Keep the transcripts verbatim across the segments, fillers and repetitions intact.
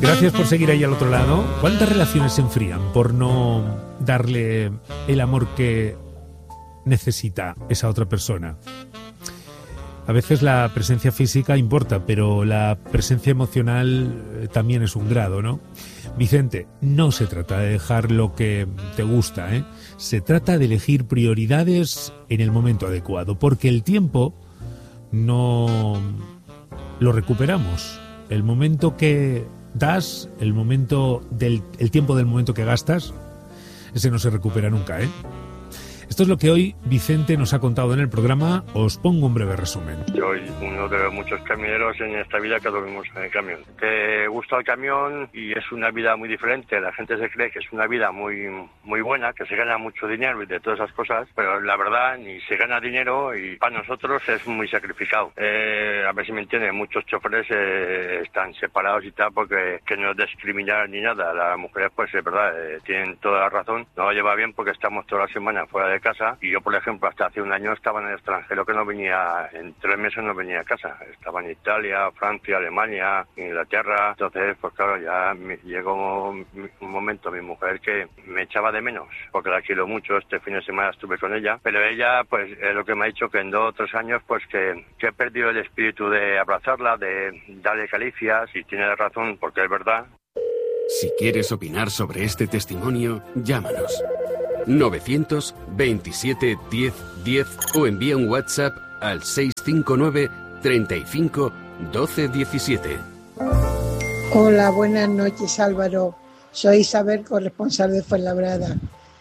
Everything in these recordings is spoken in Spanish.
Gracias por seguir ahí al otro lado. ¿Cuántas relaciones se enfrían por no darle el amor que necesita esa otra persona? A veces la presencia física importa, pero la presencia emocional también es un grado, ¿no? Vicente, no se trata de dejar lo que te gusta, ¿eh? Se trata de elegir prioridades en el momento adecuado, porque el tiempo no lo recuperamos. El momento que das, el momento del el tiempo del momento que gastas, ese no se recupera nunca, ¿eh? Esto es lo que hoy Vicente nos ha contado en el programa. Os pongo un breve resumen. Soy uno de los muchos camioneros en esta vida que dormimos en el camión. Te gusta el camión y es una vida muy diferente. La gente se cree que es una vida muy muy buena, que se gana mucho dinero y de todas esas cosas, pero la verdad ni se gana dinero y para nosotros es muy sacrificado. Eh, a ver si me entienden, muchos choferes eh, están separados y tal porque que no es discriminar ni nada. Las mujeres pues es verdad, eh, tienen toda la razón. No lo lleva bien porque estamos toda la semana fuera de casa y yo, por ejemplo, hasta hace un año estaba en el extranjero que no venía, en tres meses no venía a casa. Estaba en Italia, Francia, Alemania, Inglaterra. Entonces, pues claro, ya me llegó un momento mi mujer que me echaba de menos, porque la quiero mucho. Este fin de semana estuve con ella, pero ella, pues, es lo que me ha dicho que en dos o tres años, pues, que, que he perdido el espíritu de abrazarla, de darle caricias, y tiene razón, porque es verdad. Si quieres opinar sobre este testimonio, llámanos. novecientos veintisiete diez diez o envía un WhatsApp al seis cinco nueve treinta y cinco doce diecisiete. Hola, buenas noches, Álvaro. Soy Isabel, corresponsal de Fuenlabrada.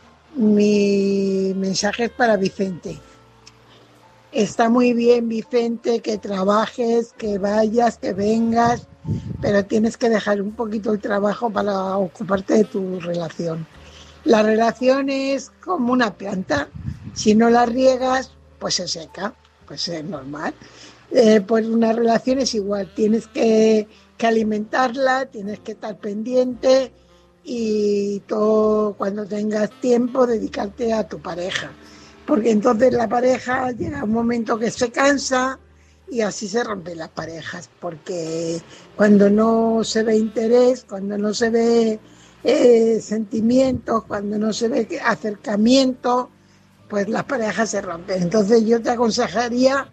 Mi mensaje es para Vicente. Está muy bien, Vicente, que trabajes, que vayas, que vengas, pero tienes que dejar un poquito el trabajo para ocuparte de tu relación. La relación es como una planta. Si no la riegas, pues se seca, pues es normal. Eh, pues una relación es igual, tienes que, que alimentarla, tienes que estar pendiente y todo, cuando tengas tiempo, dedicarte a tu pareja. Porque entonces la pareja llega un momento que se cansa y así se rompen las parejas. Porque cuando no se ve interés, cuando no se ve eh, sentimientos, cuando no se ve acercamiento, pues las parejas se rompen. Entonces yo te aconsejaría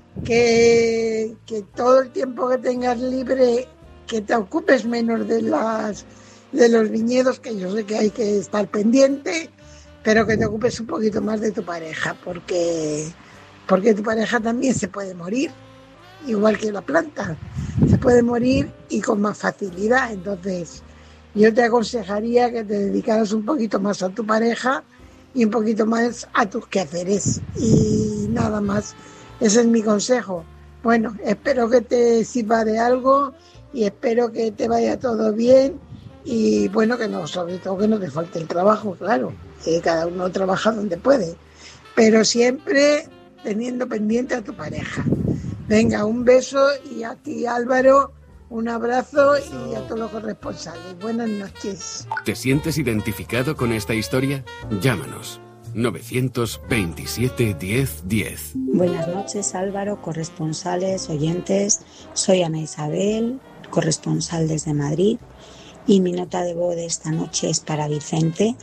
que, que todo el tiempo que tengas libre, que te ocupes menos de las de los viñedos, que yo sé que hay que estar pendiente, pero que te ocupes un poquito más de tu pareja, porque, porque tu pareja también se puede morir, igual que la planta, se puede morir y con más facilidad. Entonces yo te aconsejaría que te dedicaras un poquito más a tu pareja y un poquito más a tus quehaceres, y nada más. Ese es mi consejo. Bueno, espero que te sirva de algo y espero que te vaya todo bien y bueno, que no, sobre todo que no te falte el trabajo, claro, que cada uno trabaja donde puede, pero siempre teniendo pendiente a tu pareja. Venga, un beso, y a ti, Álvaro, un abrazo, y a todos los corresponsales. Buenas noches. ¿Te sientes identificado con esta historia? Llámanos. novecientos veintisiete diez diez. Buenas noches, Álvaro, corresponsales, oyentes. Soy Ana Isabel, corresponsal desde Madrid, y mi nota de voz de esta noche es para Vicente.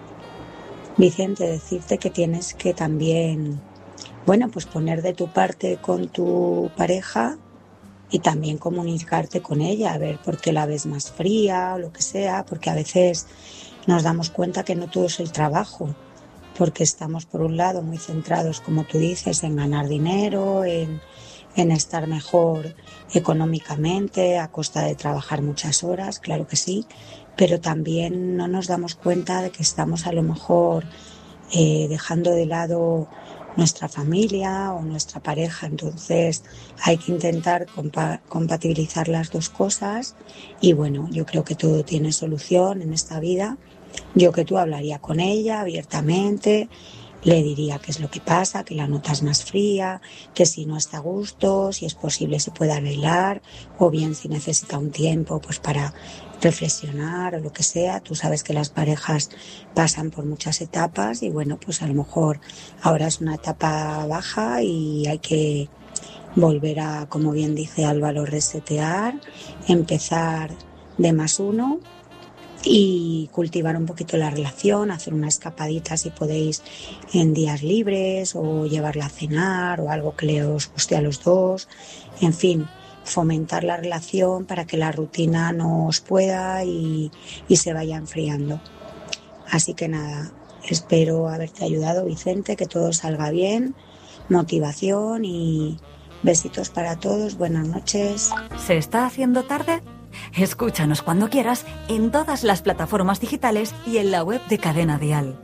Vicente, decirte que tienes que también, bueno, pues poner de tu parte con tu pareja y también comunicarte con ella, a ver por qué la ves más fría o lo que sea, porque a veces nos damos cuenta que no todo es el trabajo, porque estamos por un lado muy centrados, como tú dices, en ganar dinero, en, en estar mejor económicamente a costa de trabajar muchas horas, claro que sí, pero también no nos damos cuenta de que estamos a lo mejor eh, dejando de lado nuestra familia o nuestra pareja. Entonces hay que intentar compa- compatibilizar las dos cosas y bueno, yo creo que todo tiene solución en esta vida. Yo que tú hablaría con ella abiertamente, le diría qué es lo que pasa, que la notas más fría, que si no está a gusto, si es posible se puede arreglar, o bien si necesita un tiempo pues para reflexionar o lo que sea. Tú sabes que las parejas pasan por muchas etapas y bueno, pues a lo mejor ahora es una etapa baja y hay que volver a, como bien dice Álvaro, resetear, empezar de más uno y cultivar un poquito la relación, hacer una escapadita si podéis en días libres o llevarla a cenar o algo que le os guste a los dos, en fin, fomentar la relación para que la rutina no os pueda y, y se vaya enfriando. Así que nada, espero haberte ayudado, Vicente, que todo salga bien, motivación y besitos para todos, buenas noches. ¿Se está haciendo tarde? Escúchanos cuando quieras en todas las plataformas digitales y en la web de Cadena Dial.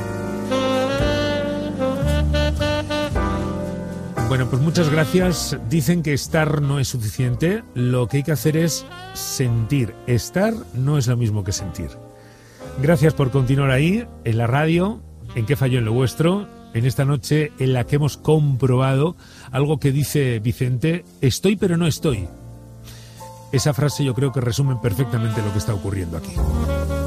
Bueno, pues muchas gracias. Dicen que estar no es suficiente. Lo que hay que hacer es sentir. Estar no es lo mismo que sentir. Gracias por continuar ahí, en la radio, en Qué falló en lo vuestro, en esta noche en la que hemos comprobado algo que dice Vicente: estoy pero no estoy. Esa frase yo creo que resume perfectamente lo que está ocurriendo aquí.